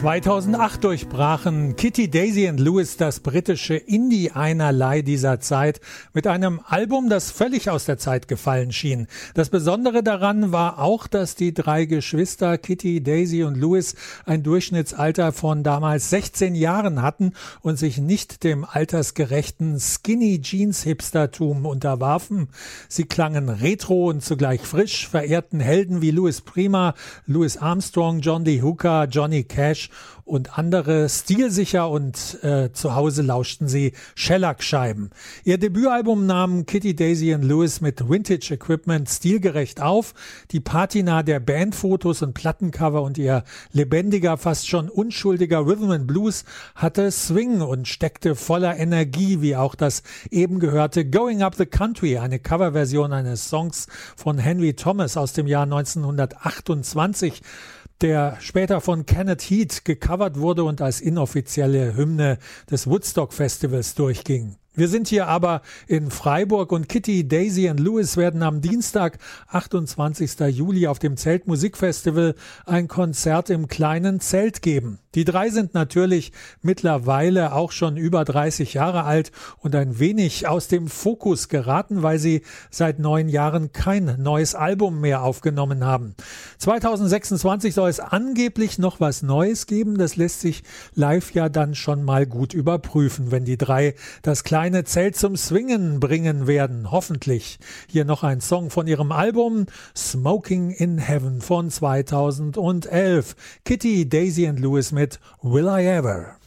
2008 durchbrachen Kitty, Daisy and Lewis das britische Indie-Einerlei dieser Zeit mit einem Album, das völlig aus der Zeit gefallen schien. Das Besondere daran war auch, dass die drei Geschwister Kitty, Daisy und Lewis ein Durchschnittsalter von damals 16 Jahren hatten und sich nicht dem altersgerechten Skinny-Jeans-Hipstertum unterwarfen. Sie klangen retro und zugleich frisch, verehrten Helden wie Louis Prima, Louis Armstrong, John Lee Hooker, Johnny Cash und andere stilsicher, und zu Hause lauschten sie Shellac-Scheiben. Ihr Debütalbum nahmen Kitty, Daisy and Lewis mit Vintage Equipment stilgerecht auf. Die Patina der Bandfotos und Plattencover und ihr lebendiger, fast schon unschuldiger Rhythm and Blues hatte Swing und steckte voller Energie, wie auch das eben gehörte Going Up the Country, eine Coverversion eines Songs von Henry Thomas aus dem Jahr 1928, der später von Kenneth Heat gecovert wurde und als inoffizielle Hymne des Woodstock Festivals durchging. Wir sind hier aber in Freiburg und Kitty, Daisy and Lewis werden am Dienstag, 28. Juli auf dem Zeltmusikfestival ein Konzert im kleinen Zelt geben. Die drei sind natürlich mittlerweile auch schon über 30 Jahre alt und ein wenig aus dem Fokus geraten, weil sie seit 9 Jahren kein neues Album mehr aufgenommen haben. 2026 soll es angeblich noch was Neues geben. Das lässt sich live ja dann schon mal gut überprüfen, wenn die drei das kleine Zelt zum Swingen bringen werden. Hoffentlich. Hier noch ein Song von ihrem Album Smoking in Heaven von 2011. Kitty, Daisy and Lewis mit Will I Ever.